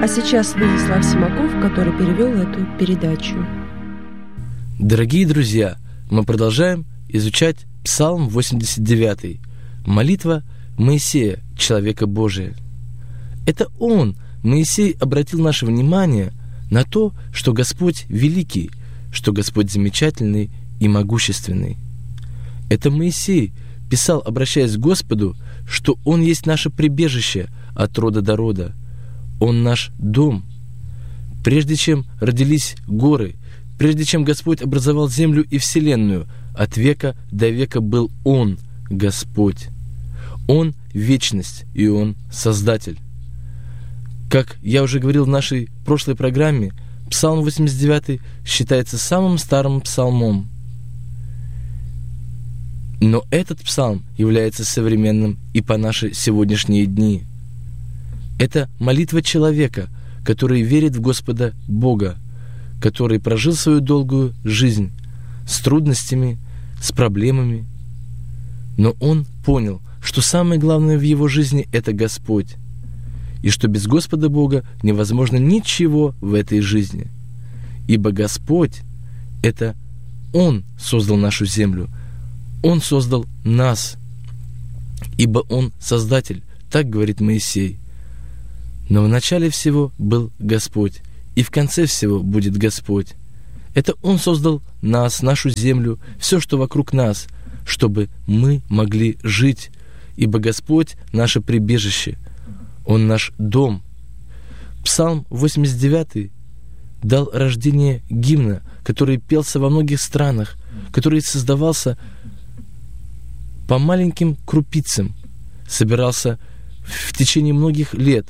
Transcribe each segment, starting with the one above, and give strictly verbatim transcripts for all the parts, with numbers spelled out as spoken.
А сейчас Владислав Симаков, который перевел эту передачу. Дорогие друзья, мы продолжаем изучать Псалм восемьдесят девятый, молитва Моисея, человека Божия. Это он, Моисей, обратил наше внимание на то, что Господь великий, что Господь замечательный и могущественный. Это Моисей писал, обращаясь к Господу, что Он есть наше прибежище от рода до рода. Он наш дом. Прежде чем родились горы, прежде чем Господь образовал землю и вселенную, от века до века был Он, Господь. Он — вечность, и Он — Создатель. Как я уже говорил в нашей прошлой программе, Псалм восемьдесят девятый считается самым старым псалмом. Но этот псалм является современным и по наши сегодняшние дни. Это молитва человека, который верит в Господа Бога, который прожил свою долгую жизнь с трудностями, с проблемами. Но он понял, что самое главное в его жизни — это Господь, и что без Господа Бога невозможно ничего в этой жизни. Ибо Господь — это Он создал нашу землю, Он создал нас, ибо Он Создатель, так говорит Моисей. Но в начале всего был Господь, и в конце всего будет Господь. Это Он создал нас, нашу землю, все, что вокруг нас, чтобы мы могли жить, ибо Господь — наше прибежище, Он наш дом. Псалм восемьдесят девятый дал рождение гимна, который пелся во многих странах, который создавался по маленьким крупицам, собирался в течение многих лет,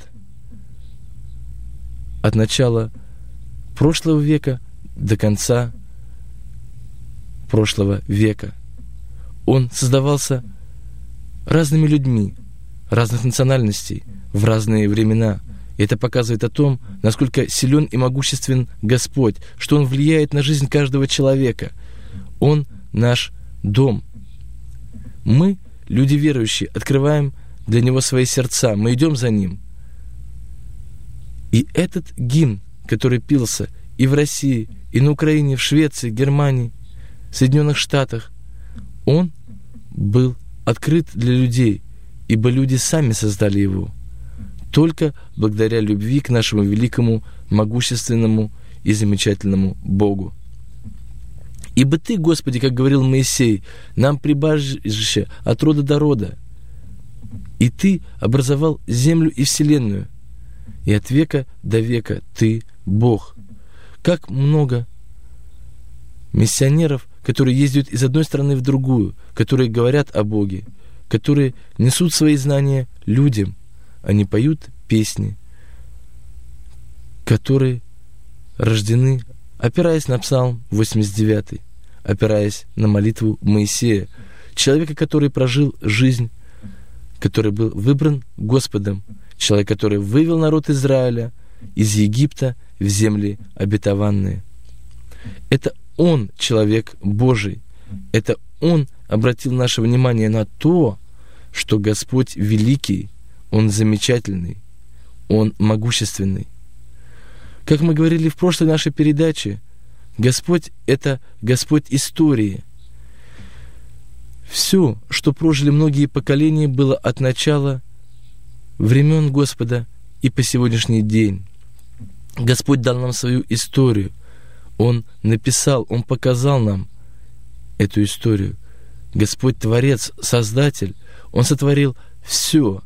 от начала прошлого века до конца прошлого века. Он создавался разными людьми, разных национальностей, в разные времена. И это показывает о том, насколько силен и могуществен Господь, что Он влияет на жизнь каждого человека. Он наш дом. Мы, люди верующие, открываем для Него свои сердца, мы идем за Ним. И этот гимн, который пился и в России, и на Украине, в Швеции, Германии, Соединенных Штатах, он был открыт для людей, ибо люди сами создали его, только благодаря любви к нашему великому, могущественному и замечательному Богу. «Ибо Ты, Господи, как говорил Моисей, нам прибежище от рода до рода, и Ты образовал землю и вселенную, и от века до века Ты Бог». Как много миссионеров, которые ездят из одной страны в другую, которые говорят о Боге, которые несут свои знания людям. Они поют песни, которые рождены, опираясь на Псалм восемьдесят девятый, опираясь на молитву Моисея, человека, который прожил жизнь, который был выбран Господом, человек, который вывел народ Израиля из Египта в земли обетованные. Это Он, человек Божий. Это Он обратил наше внимание на то, что Господь великий, Он замечательный, Он могущественный. Как мы говорили в прошлой нашей передаче, Господь — это Господь истории. Все, что прожили многие поколения, было от начала времен Господа и по сегодняшний день. Господь дал нам свою историю. Он написал, Он показал нам эту историю. Господь Творец, Создатель, Он сотворил все,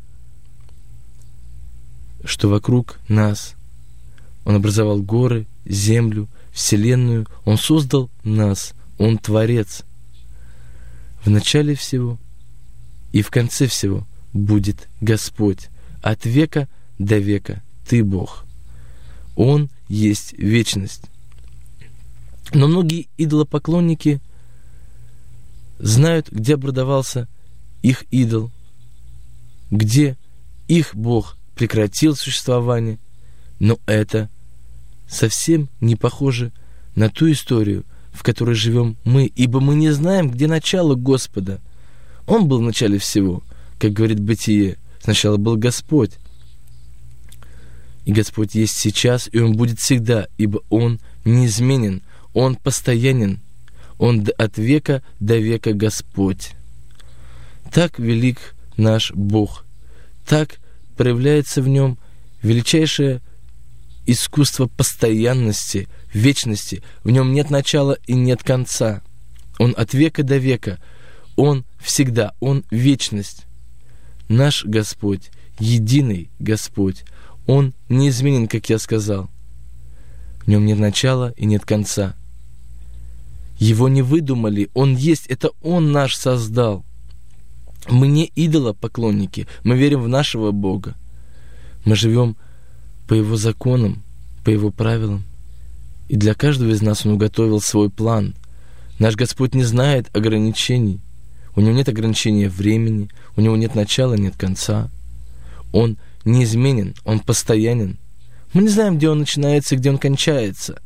что вокруг нас. Он образовал горы, землю, вселенную. Он создал нас. Он Творец. В начале всего и в конце всего будет Господь. От века до века Ты Бог. Он есть вечность. Но многие идолопоклонники знают, где образовался их идол, где их Бог прекратил существование, но это совсем не похоже на ту историю, в которой живем мы, ибо мы не знаем, где начало Господа. Он был в начале всего, как говорит Бытие. Сначала был Господь. И Господь есть сейчас, и Он будет всегда, ибо Он неизменен, Он постоянен, Он от века до века Господь. Так велик наш Бог, так проявляется в Нем величайшее искусство постоянности, вечности. В Нем нет начала и нет конца. Он от века до века, Он всегда, Он вечность. Наш Господь, единый Господь, Он неизменен, как я сказал. В Нем нет начала и нет конца. Его не выдумали, Он есть, это Он наш создал. Мы не идолопоклонники, мы верим в нашего Бога. Мы живем по Его законам, по Его правилам. И для каждого из нас Он уготовил свой план. Наш Господь не знает ограничений. У Него нет ограничения времени, у Него нет начала, нет конца. Он неизменен, Он постоянен. Мы не знаем, где Он начинается и где Он кончается.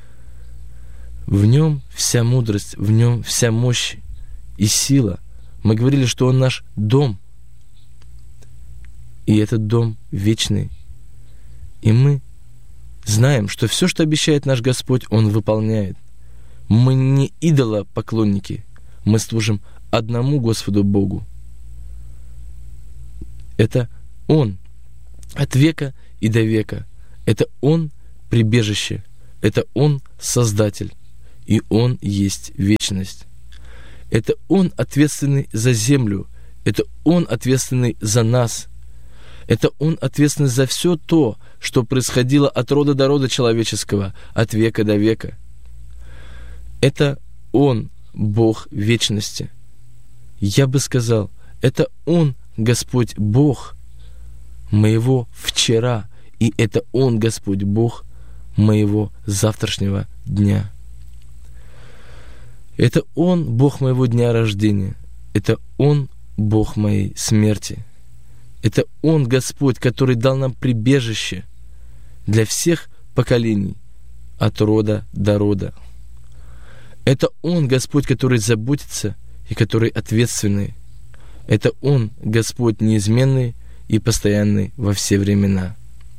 В Нем вся мудрость, в Нем вся мощь и сила. Мы говорили, что Он наш дом. И этот дом вечный. И мы знаем, что все, что обещает наш Господь, Он выполняет. Мы не идолопоклонники. Мы служим одному Господу Богу. Это Он от века и до века. Это Он прибежище. Это Он Создатель. И Он есть вечность. Это Он ответственный за землю. Это Он ответственный за нас. Это Он ответственный за все то, что происходило от рода до рода человеческого, от века до века. Это Он, Бог вечности. Я бы сказал, это Он, Господь Бог моего вчера, и это Он, Господь Бог моего завтрашнего дня. Это Он, Бог моего дня рождения. Это Он, Бог моей смерти. Это Он, Господь, который дал нам прибежище для всех поколений, от рода до рода. Это Он, Господь, который заботится и который ответственный. Это Он, Господь, неизменный и постоянный во все времена.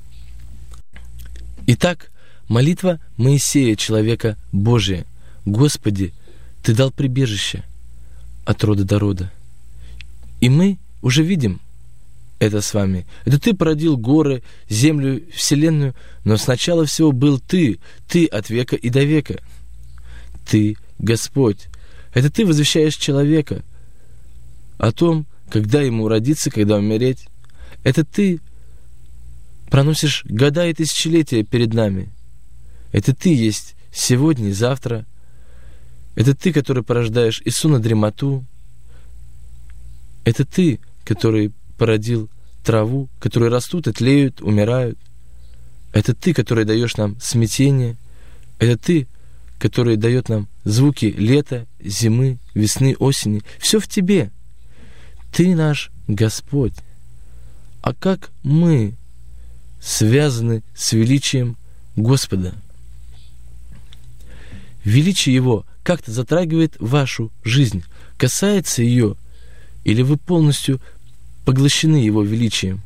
Итак, молитва Моисея, человека Божия: «Господи, Ты дал прибежище от рода до рода». И мы уже видим это с вами. Это Ты породил горы, землю, вселенную, но сначала всего был Ты, Ты от века и до века. Ты, Господь. Это Ты возвещаешь человека о том, когда ему родиться, когда умереть. Это Ты проносишь года и тысячелетия перед нами. Это Ты есть сегодня и завтра. Это Ты, который порождаешь и сон, и дремоту. Это Ты, который породил траву, которые растут и тлеют, умирают. Это Ты, который даешь нам смятение. Это Ты, который дает нам звуки лета, зимы, весны, осени. Все в Тебе. Ты наш Господь. А как мы связаны с величием Господа? Величие Его как-то затрагивает вашу жизнь, касается ее, или вы полностью поглощены Его величием?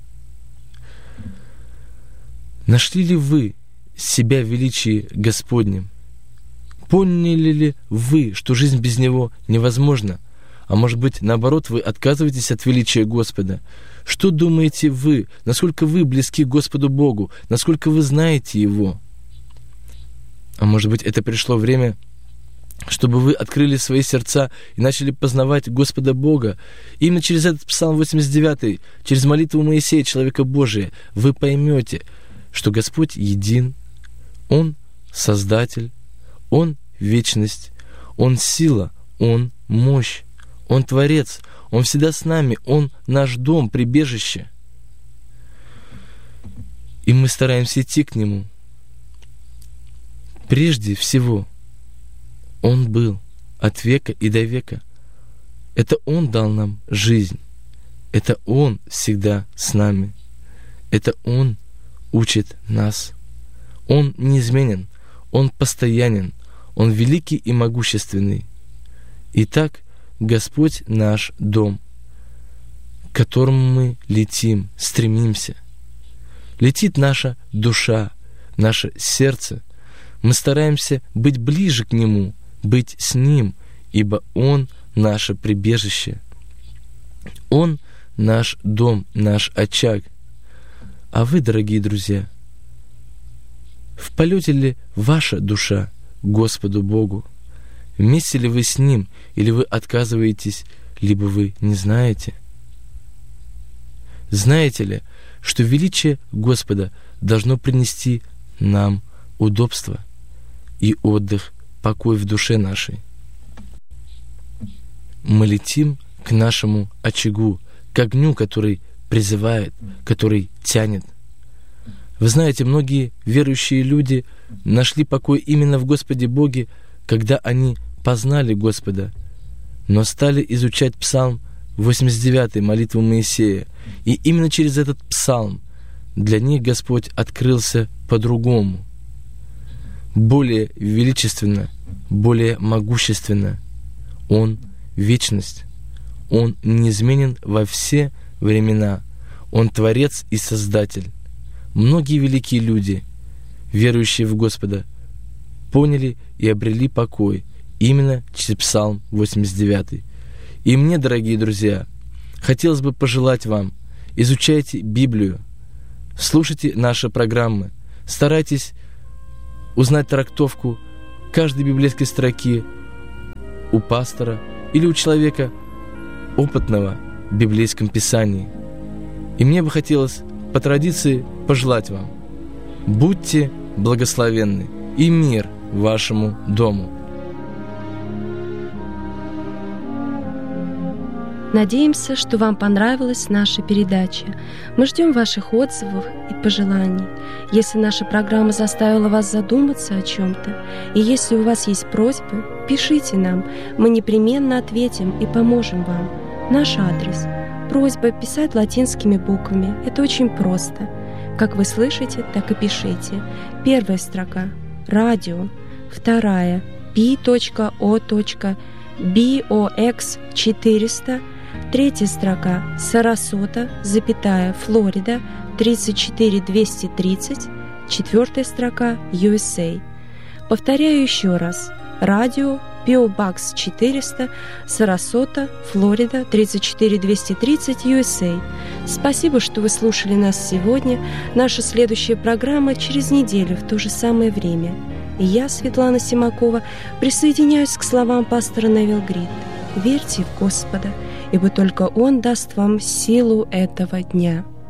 Нашли ли вы себя в величии Господнем? Поняли ли вы, что жизнь без Него невозможна? А может быть, наоборот, вы отказываетесь от величия Господа? Что думаете вы? Насколько вы близки к Господу Богу? Насколько вы знаете Его? А может быть, это пришло время, чтобы вы открыли свои сердца и начали познавать Господа Бога. Именно через этот Псалм восемьдесят девять, через молитву Моисея, человека Божия, вы поймете, что Господь един, Он Создатель, Он вечность, Он сила, Он мощь, Он Творец, Он всегда с нами, Он наш дом, прибежище. И мы стараемся идти к Нему. Прежде всего, Он был от века и до века. Это Он дал нам жизнь. Это Он всегда с нами. Это Он учит нас. Он неизменен, Он постоянен, Он великий и могущественный. Итак, Господь наш дом, к которому мы летим, стремимся. летит наша душа, наше сердце. Мы стараемся быть ближе к Нему, быть с Ним, ибо Он — наше прибежище. Он — наш дом, наш очаг. А вы, дорогие друзья, в полете ли ваша душа к Господу Богу? Вместе ли вы с Ним, или вы отказываетесь, либо вы не знаете? Знаете ли, что величие Господа должно принести нам удобство и отдых, покой в душе нашей? Мы летим к нашему очагу, к огню, который призывает, который тянет. Вы знаете, многие верующие люди нашли покой именно в Господе Боге, когда они познали Господа, но стали изучать Псалм восемьдесят девятый, молитву Моисея. И именно через этот псалм для них Господь открылся по-другому, более величественно, более могущественно. Он — вечность, Он неизменен во все времена, Он Творец и Создатель. Многие великие люди, верующие в Господа, поняли и обрели покой именно через Псалм восемьдесят девятый. И мне, дорогие друзья, хотелось бы пожелать вам: изучайте Библию, слушайте наши программы, старайтесь узнать трактовку каждой библейской строки у пастора или у человека опытного в библейском писании. И мне бы хотелось по традиции пожелать вам: будьте благословенны и мир вашему дому. Надеемся, что вам понравилась наша передача. Мы ждем ваших отзывов и пожеланий. Если наша программа заставила вас задуматься о чем-то, и если у вас есть просьбы, пишите нам. Мы непременно ответим и поможем вам. Наш адрес. Просьба писать латинскими буквами. Это очень просто. Как вы слышите, так и пишите. Первая строка — радио. Вторая — пи точка о точка би о экс четыреста. Третья строка — Сарасота, запятая, Флорида, тридцать четыре двести тридцать. Четвертая строка — ю эс эй. Повторяю еще раз. Радио, пи о Box четыреста, Сарасота, Флорида, тридцать четыре двести тридцать, ю эс эй. Спасибо, что вы слушали нас сегодня. Наша следующая программа через неделю в то же самое время. И я, Светлана Симакова, присоединяюсь к словам пастора Невилл Грид. Верьте в Господа, ибо только Он даст вам силу этого дня.